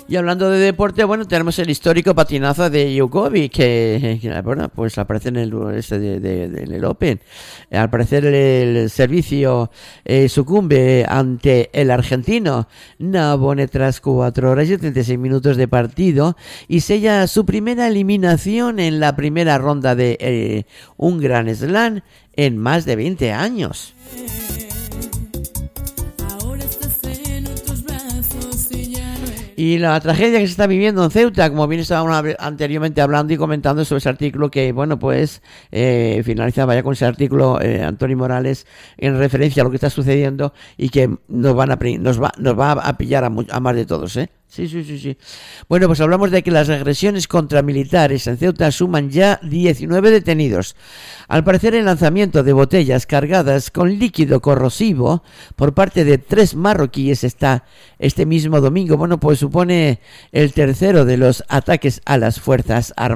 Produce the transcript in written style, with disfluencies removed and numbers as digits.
Y hablando de deporte, bueno, tenemos el histórico patinazo de Djokovic, que bueno, pues aparece en el en el Open. Al parecer el servicio sucumbe ante el argentino Nabone tras 4 horas y 36 minutos de partido y sella su primera eliminación en la primera ronda de un Grand Slam en más de 20 años. Y la tragedia que se está viviendo en Ceuta, como bien estábamos anteriormente hablando y comentando sobre ese artículo que, bueno, pues finalizaba ya con ese artículo Antonio Morales en referencia a lo que está sucediendo y que nos va a pillar a más de todos, ¿eh? Sí. Bueno, pues hablamos de que las agresiones contra militares en Ceuta suman ya 19 detenidos. Al parecer, el lanzamiento de botellas cargadas con líquido corrosivo por parte de 3 marroquíes este mismo domingo, bueno, pues supone el tercero de los ataques a las Fuerzas Armadas.